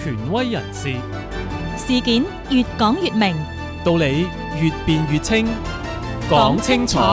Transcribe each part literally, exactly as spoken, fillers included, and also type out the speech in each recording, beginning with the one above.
權威人士， 事件越講越明， 道理越辯越清，講清楚。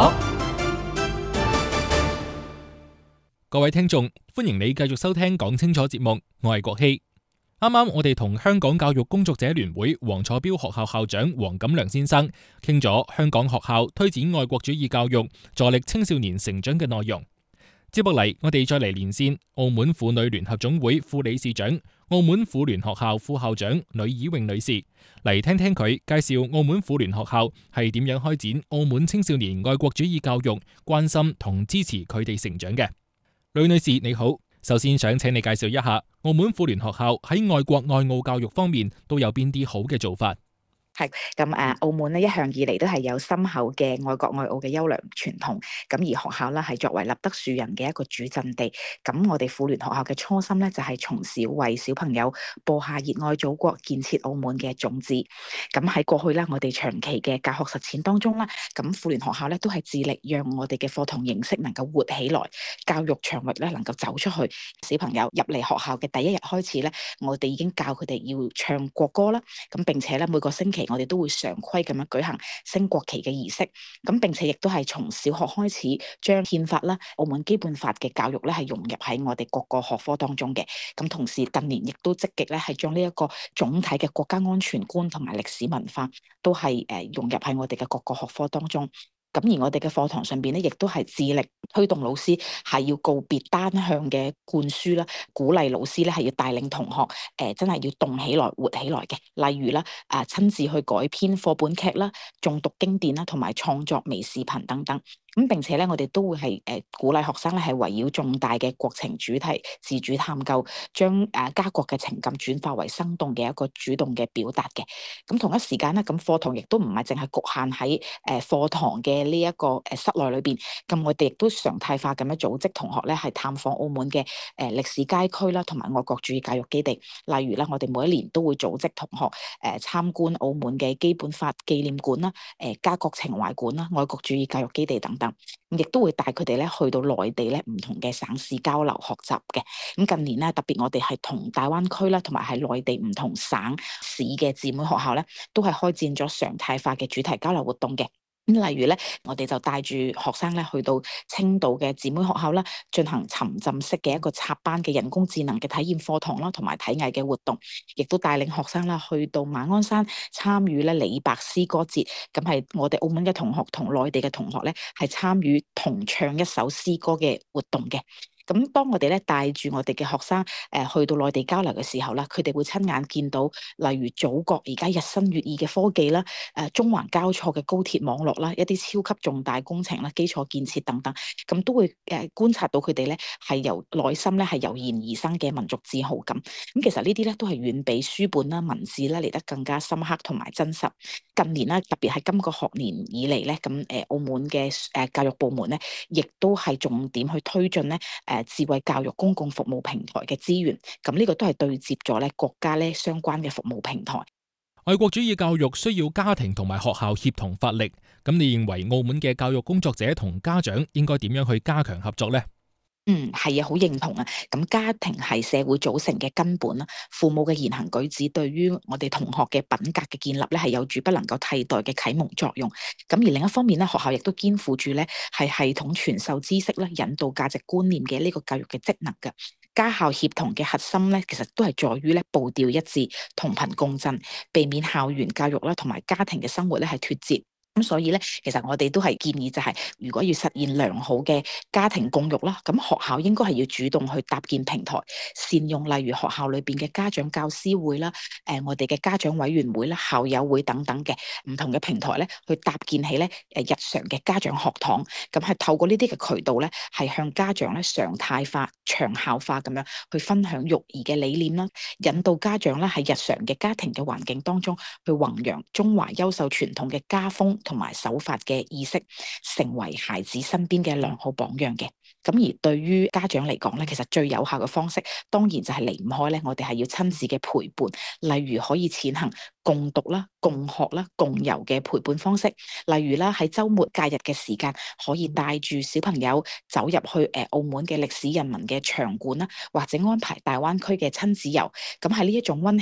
各位聽眾，歡迎你繼續收聽講清楚節目，我係國希。啱啱我哋同香港教育工作者聯會黃楚標學校校長黃錦良先生傾咗香港學校推展愛國主義教育，助力青少年成長嘅內容。接落嚟，我哋再嚟連線澳門婦女聯合總會副理事長、澳門婦聯學校副校長呂以穎女士，嚟聽聽佢介紹澳門婦聯學校係點樣開展澳門青少年愛國主義教育，關心同支持佢哋成長嘅。呂女士你好，首先想請你介紹一下澳門婦聯學校喺愛國愛澳教育方面都有邊啲好嘅做法。 係咁誒，澳門咧一向以嚟都係有深厚嘅愛國愛澳嘅優良傳統。咁而學校咧係作為立德樹人嘅一個主陣地。咁我哋婦聯學校嘅初心咧就係從小為小朋友播下熱愛祖國、建設澳門嘅種子。咁喺過去咧，我哋長期嘅教學實踐當中啦，咁婦聯學校咧都係致力讓我哋嘅課堂形式能夠活起來，教育場域咧能夠走出去。小朋友入嚟學校嘅第一日開始咧，我哋已經教佢哋要唱國歌啦。咁並且咧每個星期我哋都會常規咁樣舉行升國旗嘅儀式，咁並且亦都係從小學開始將憲法啦、澳門基本法嘅教育咧係融入喺我哋各個學科當中嘅。咁同時近年亦都積極咧係將呢一個總體嘅國家安全觀同埋歷史文化都係誒融入喺我哋嘅各個學科當中。咁而我哋嘅課堂上邊咧，亦都係致力推動老師係要告別單向嘅灌輸啦，鼓勵老師咧係要帶領同學誒、呃、真係要動起來、活起來嘅。例如啦，啊親自去改編課本劇啦、誦讀經典啦，同埋創作微視頻等等。咁並且咧，我哋都會係誒鼓勵學生咧係圍繞重大嘅國情主題自主探究，將誒家國嘅情感轉化為生動嘅一個主動嘅表達嘅。咁同一時間咧，咁課堂亦都唔係淨係局限喺誒課堂嘅呢一個誒室內裏邊。咁我哋亦都常態化咁樣組織同學咧係探訪澳門嘅誒歷史街區啦，同埋愛國主義教育基地。例如咧，我哋每一年都會組織同學誒參觀澳門嘅基本法紀念館啦、誒家國情懷館啦、愛國主義教育基地等等。亦都會帶佢哋咧去到內地咧唔同嘅省市交流學習嘅。咁近年咧，特別我哋係同大灣區啦，同埋係內地唔同省市嘅姊妹學校咧，都係開展咗常態化嘅主題交流活動嘅。咁例如咧，我哋就帶住學生咧去到青島嘅姊妹學校啦，進行沉浸式嘅一個插班嘅人工智能嘅體驗課堂啦，同埋體藝嘅活動，亦都帶領學生啦去到馬鞍山參與咧李白詩歌節。咁係我哋澳門嘅同學同內地嘅同學咧，係參與同唱一首詩歌嘅活動嘅。咁當我哋咧帶住我哋嘅學生誒、呃、去到內地交流嘅時候啦，佢哋會親眼見到，例如祖國而家日新月異嘅科技啦，誒、呃、中環交錯嘅高鐵網絡啦，一啲超級重大工程啦、基礎建設等等，咁都會誒、呃、觀察到佢哋咧係由內心咧係油然而生嘅民族自豪感。咁其實呢啲咧都係遠比書本啦、文字咧嚟得更加深刻同埋真實。近年啦，特別係今個學年以嚟咧，咁誒澳門嘅誒教育部門咧，亦都係重點去推進咧誒智慧教育公共服務平台嘅資源。咁呢個都係對接咗咧國家咧相關嘅服務平台。 愛國主義教育需要家庭同埋學校協同發力。咁你認為澳門嘅教育工作者同家長應該點樣去加強合作呢？ 嗯，係啊，好認同啊！咁家庭係社會組成嘅根本啦，父母嘅言行舉止對於我哋同學嘅品格嘅建立咧，係有住不能夠替代嘅啟蒙作用。咁而另一方面咧，學校亦都肩負住咧係系統傳授知識啦、引導價值觀念嘅呢個教育嘅職能嘅。家校協同嘅核心咧，其實都係在於咧步調一致、同頻共振，避免校園教育啦同埋家庭嘅生活咧係脫節。咁所以咧，其實我哋都係建議就係、是，如果要實現良好嘅家庭共育啦，咁學校應該係要主動去搭建平台，善用例如學校裏邊嘅家長教師會啦，誒、呃、我哋嘅家長委員會啦、校友會等等嘅唔同嘅平台咧，去搭建起咧誒日常嘅家長學堂，咁係透過呢啲嘅渠道咧，係向家長咧常態化、長效化咁樣去分享育兒嘅理念啦，引導家長咧喺日常嘅家庭嘅環境當中去弘揚中華優秀傳統嘅家風同埋守法嘅意識，成為孩子身邊嘅良好榜樣嘅。咁而對於家長嚟講咧，其實最有效嘅方式，當然就係離唔開咧，我哋係要親自嘅陪伴，例如可以踐行共讀啦、共學啦、共遊嘅陪伴方式，例如啦喺週末假日嘅時間，可以帶住小朋友走入去誒澳門嘅歷史人文嘅場館啦，或者安排大灣區嘅親子遊，咁喺呢一種溫